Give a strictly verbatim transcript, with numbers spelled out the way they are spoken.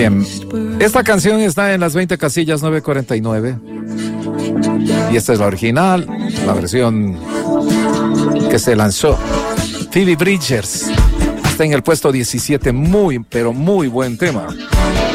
Bien, esta canción está en las veinte casillas nueve cuarenta y nueve. Y esta es la original, la versión que se lanzó. Phoebe Bridgers está en el puesto diecisiete, muy, pero muy buen tema.